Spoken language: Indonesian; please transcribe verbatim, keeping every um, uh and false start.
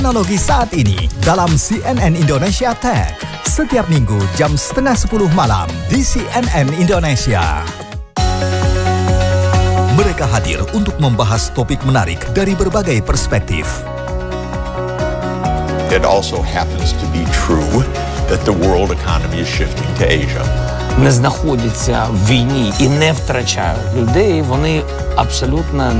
teknologi saat ini dalam C N N Indonesia Tech. Setiap minggu jam setengah sepuluh malam di C N N Indonesia. Mereka hadir untuk membahas topik menarik dari berbagai perspektif. It also happens to be true that the world economy is shifting to Asia. Не знаходяться в війні і не втрачають людей, вони абсолютно